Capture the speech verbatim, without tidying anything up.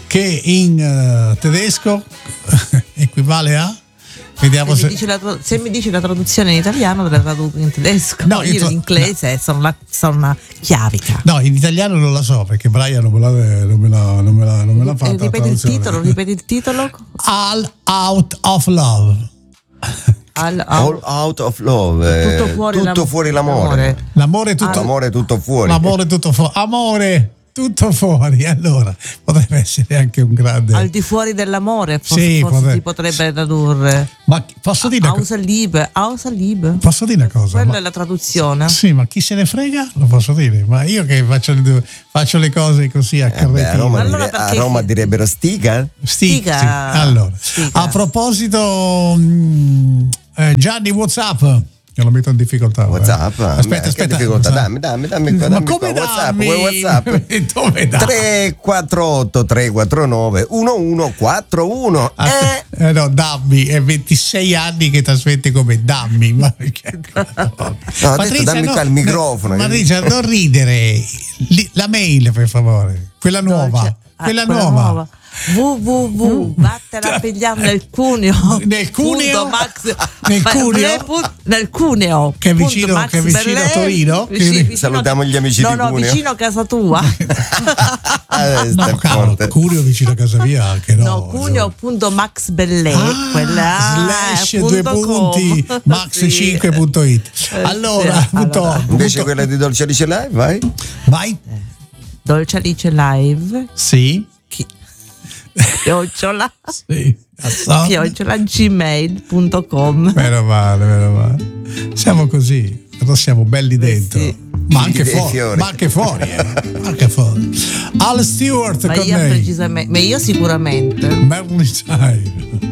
che in uh, tedesco equivale a... Vediamo se, se... Mi dice la, se mi dici la traduzione in italiano, te la traduco in tedesco. No, io in, in inglese no. sono, la, sono una chiavica. No, in italiano non la so perché Brian non me la, non me la, non me la, non me l'ha fatta. Ripeti il titolo, ripeti il titolo. All Out of Love. All out, All out of love. Tutto fuori, tutto l'am- fuori l'amore. l'amore. L'amore tutto, l'amore tutto fuori. L'amore tutto fuori. Amore tutto fuori. Allora, potrebbe essere anche un grande. Al di fuori dell'amore, forse, sì, forse potrebbe... si potrebbe tradurre. Ma posso dire una cosa? Liebe, liebe. Posso dire una cosa? Quella ma... è la traduzione. Sì, ma chi se ne frega? Lo posso dire. Ma io che faccio le, faccio le cose così a carrettino. Eh a Roma, allora dire, a Roma direbbero stiga? Stiga. Sì. Allora, stiga. A proposito, mh, eh, Gianni, WhatsApp. Io lo metto in difficoltà. WhatsApp? Eh. Aspetta, aspetta. Difficoltà? Dammi, dammi, dammi. Ma dammi come qua. dammi? WhatsApp? WhatsApp? Dove dà? tre quattro otto tre quattro nove uno uno quattro uno. Eh. eh no, dammi, è ventisei anni che trasmette come dammi. Ma perché? No, ho Patrizia, detto dammi no, qua il microfono. Patrizia, non ridere. La mail, per favore. Quella nuova. Dolce. Quella, ah, quella nuova. nuova. www vattene a pigliare nel Cuneo nel Cuneo Max, nel Cuneo put, nel Cuneo che è vicino, che è vicino a Torino. Vicino, vicino, salutiamo gli amici no, di no, Cuneo. vicino a casa tua. eh, no, cavolo, Cuneo vicino a casa mia anche no, no Cuneo.maxbellè ah, quella slash due punti max cinque punto it allora, sì, punto, allora. punto. Invece quella di Dolce Alice Live, vai vai Dolce Alice Live sì chiocciola sì, chiocciola gmail punto com. Meno male, meno male. Siamo così, però siamo belli dentro. Sì. Ma anche fuori, ma anche fuori, eh. anche fuori. Al Stewart ma con io me. precisamente, ma io sicuramente. Merlin Time.